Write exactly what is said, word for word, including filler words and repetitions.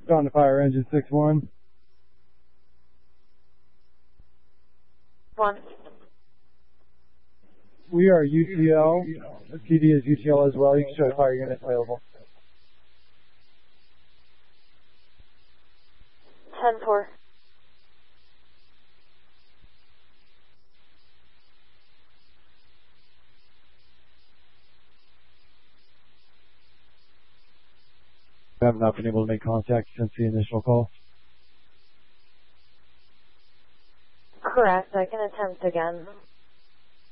On the fire engine six one. One. We are U T L. T D is U T L as well. You can show the fire unit available. ten four. We have not been able to make contact since the initial call. Correct. I can attempt again.